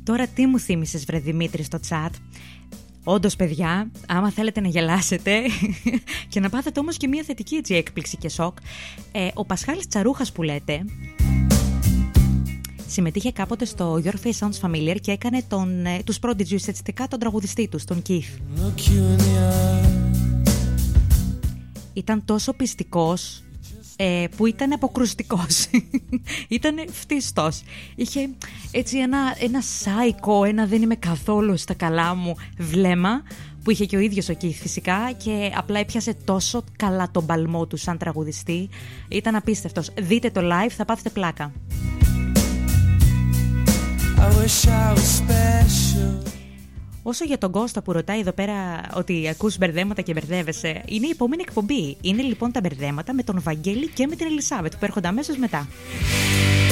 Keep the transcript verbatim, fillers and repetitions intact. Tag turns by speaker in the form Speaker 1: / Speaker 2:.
Speaker 1: Τώρα τι μου θύμισες, βρε Δημήτρη, στο chat. Όντως, παιδιά, άμα θέλετε να γελάσετε και να πάθετε όμως και μια θετική έτσι έκπληξη και σοκ, ε, ο Πασχάλης Τσαρούχας που λέτε συμμετείχε κάποτε στο Your Face Sounds Familiar και έκανε τον, ε, τους Prodigy, ουσιαστικά τον τραγουδιστή τους, τον Keith. Ήταν τόσο πιστικός ε, που ήταν αποκρουστικός. Ήταν φτίστος. Είχε έτσι ένα, ένα σάικο, ένα δεν είμαι καθόλου στα καλά μου βλέμμα, που είχε και ο ίδιος ο Keith φυσικά, και απλά έπιασε τόσο καλά τον παλμό του σαν τραγουδιστή. Ήταν απίστευτος. Δείτε το live, θα πάθετε πλάκα. I wish I was special. Όσο για τον Κώστα που ρωτάει εδώ πέρα ότι ακούς μπερδέματα και μπερδεύεσαι, είναι η επόμενη εκπομπή. Είναι λοιπόν τα μπερδέματα με τον Βαγγέλη και με την Ελισάβετ που έρχονται αμέσως μετά.